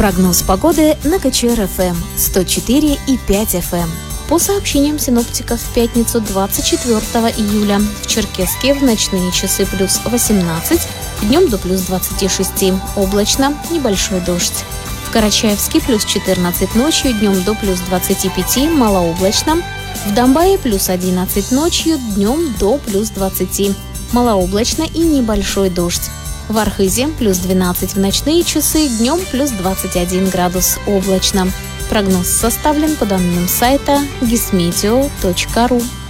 Прогноз погоды на КЧР-ФМ 104,5 FM. По сообщениям синоптиков, в пятницу 24 июля в Черкесске в ночные часы плюс 18, днем до плюс 26, облачно, небольшой дождь. В Карачаевске плюс 14 ночью, днем до плюс 25, малооблачно. В Домбае плюс 11 ночью, днем до плюс 20, малооблачно и небольшой дождь. В Архызе плюс 12 в ночные часы, днем плюс 21 градус, облачно. Прогноз составлен по данным сайта gismeteo.ru.